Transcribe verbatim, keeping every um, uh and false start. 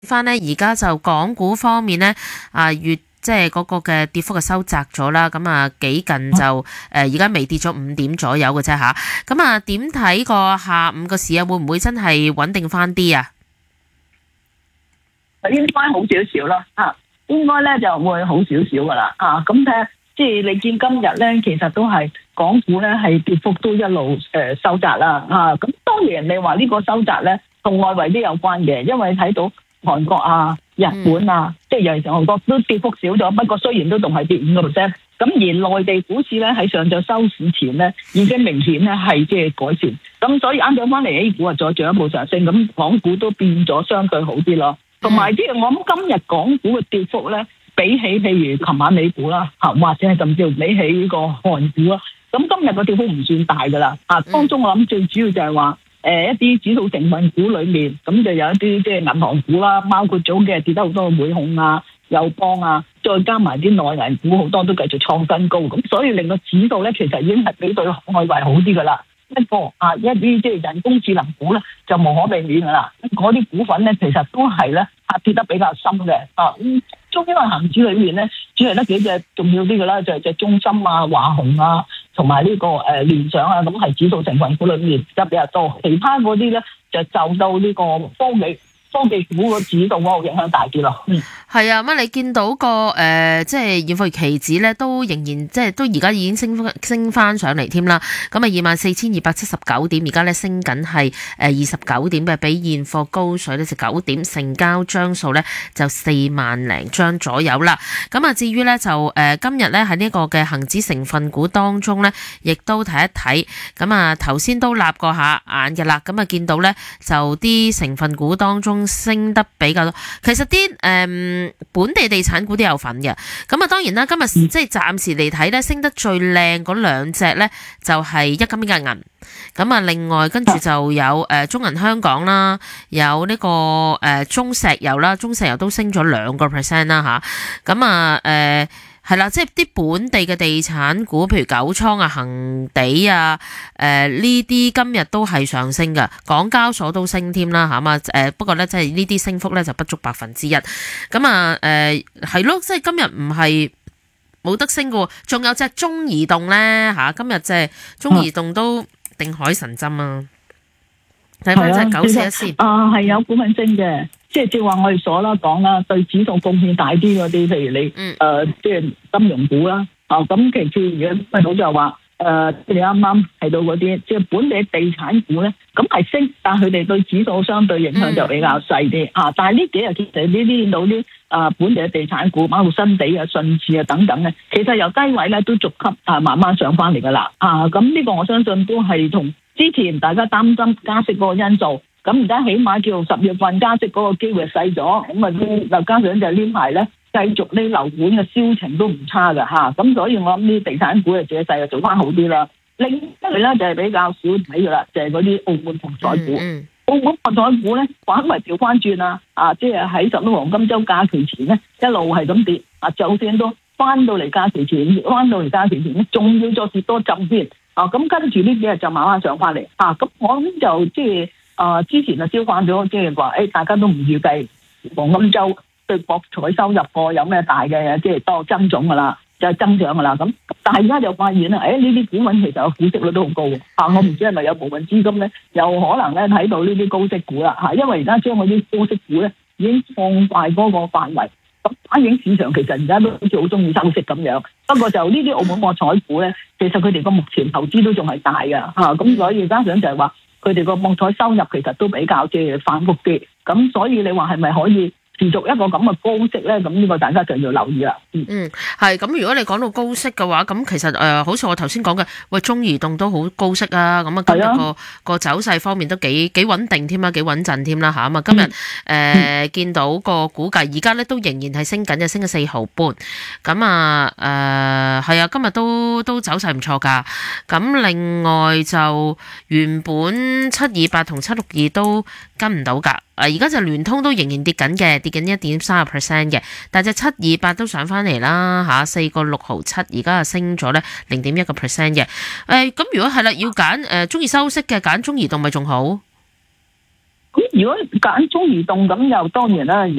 翻呢，而家就港股方面呢，啊月即係嗰個嘅跌幅就收窄咗啦。咁啊幾近就誒而家微跌咗五點左右嘅啫吓。咁啊點睇個下午個市啊？會唔會真係穩定翻啲啊？ 應該好少少啦，啊，應該咧就會好少少噶啦，啊，咁睇即係你見今日咧，其實都係港股咧係跌幅都一路誒、呃、收窄啦，啊，咁當然你話呢個收窄咧同外圍都有關嘅，因為睇到韓國啊、日本啊，嗯、即係尤其是韓國都跌幅少咗，不過雖然都仲係跌五個 percent，咁而內地股市咧喺上晝收市前咧已經明顯咧係即係改善，咁所以啱啱翻嚟 A 股啊再進一步上升，咁港股都變咗相對好啲咯。同埋即係我諗今日港股嘅跌幅咧，比起譬如琴晚美股啦，嚇或者係甚至乎比起呢個韓股啦，咁今日個跌幅唔算大噶啦。啊，當中我諗最主要就係話誒一啲指數成分股裏面，咁就有一啲即係銀行股啦，包括早嘅跌得好多嘅匯控啊、友邦啊，再加埋啲內銀股好多都繼續創新高，咁所以令個指數咧其實已經係比對外圍好啲噶啦。一個啊一啲即係人工智能股咧就無可避免噶啦，嗰啲股份咧其實都係咧下跌得比較深嘅啊。咁中因為恆指裏面咧只係得幾隻重要啲嘅啦，就係、是、隻中芯啊、華虹啊，同埋呢個誒聯想啊，咁係指數成分股裏面得比較多，其他嗰啲咧就受到呢個科技科技股個指數嗰個影響大啲咯。嗯。 係啊，咁你見到個誒、呃，即係現貨期指咧，都仍然即係都而家已經升升翻上嚟添啦。咁啊，二萬四千二百七十九點，而家咧升緊係誒二十九點嘅，比現貨高水呢就九點，成交張數咧就四萬零張左右啦。咁啊，至於咧就誒、呃、今日咧喺呢個嘅恒指成分股當中咧，亦都睇一睇。咁啊，頭先都立過下眼嘅啦。咁啊，見到咧就啲成分股當中升得比較多。其實啲誒。呃本地地產股都有份嘅，咁啊當然啦，今日即係暫時嚟睇咧，升得最靚嗰兩隻咧就係一金一銀，咁啊另外跟住就有誒中銀香港啦，有呢個誒中石油啦，中石油都升咗兩個 percent 啦吓，咁啊誒。係啦，即係啲本地嘅地產股，譬如九倉啊、恒地啊，誒呢啲今日都係上升㗎，港交所都升添啦嚇嘛，誒不過咧即係呢啲升幅咧就不足百分之一，咁啊誒係咯，即係今日唔係冇得升㗎喎，仲有隻中移動咧嚇，今日即係中移動都定海神針啊，睇翻隻九四一先， 啊係有股份升嘅。即係即係話我哋所啦講啦，對指數貢獻大啲嗰啲，譬如你誒、嗯呃、即係金融股啦，啊咁其次而家睇到就係話誒，你啱啱提到嗰啲，即係本地地產股咧，咁係升，但係佢哋對指數相對影響就比較細啲啊。但係呢幾日其實呢啲見到啲啊本地嘅地產股，包括新地啊、順治啊等等咧，其實由低位咧都逐級啊慢慢上翻嚟噶啦啊。咁呢個我相信都係同之前大家擔心加息嗰個因素。咁而家起碼叫十月份加息嗰個機會細咗，咁啊又加上就呢排咧繼續呢樓盤嘅銷情都唔差㗎吓，咁所以我諗呢地產股嘅借勢就做翻好啲啦。另一類咧就係比較少睇㗎啦，就係嗰啲澳門博彩股。嗯、澳門博彩股咧反為調翻轉啦，啊即係喺十一黃金週假期前咧一路係咁跌，啊就算都翻到嚟假期前，翻到嚟假期前咧仲要再跌多浸先，啊咁跟住呢幾日就慢慢上翻嚟，啊咁我諗就即係。啊、呃！之前就消化咗，即係話，誒，大家都唔預計黃金週對博彩收入個有咩大嘅，即係多增長噶啦，就係、是、增長噶啦。咁但係而家就發現啦，誒，呢啲股份其實個股息率都好高嘅。啊，我唔知係咪有部分資金咧，有可能咧睇到呢啲高息股啦。嚇，因為而家將嗰啲高息股咧已經放大嗰個範圍，咁反映市場其實而家都好似好中意收息咁樣。不過就呢啲澳門博彩股咧，其實佢哋個目前投資都仲係大嘅。嚇、啊，咁所以加上就係話。佢哋個博彩收入其實都比較即係反覆啲，咁所以你話係咪可以持續一個咁嘅高息咧？咁呢個大家就要留意啦。嗯，嗯， 係咁。如果你講到高息嘅話，咁其實誒、呃，好似我頭先講嘅，喂，中移動都好高息啊。咁啊，今日個個走勢方面都幾幾穩定添啊，幾穩陣添啦嚇。咁啊，今日誒、嗯呃、見到個股價而家咧都仍然係升緊嘅，升咗四毫半。咁啊誒係啊，今日都都走勢唔錯㗎。咁另外就原本七二八同七六二都跟唔到㗎。而家就聯通都仍然跌緊嘅，跌緊一點三個 percent 嘅，但係隻七二八都上翻嚟啦嚇，四個六毫七，而家啊升咗咧零點一個 percent 嘅。誒、呃、咁如果係啦，要揀誒中意收息嘅，揀中移動咪仲好？ 咁如果揀中移動咁又當然啦。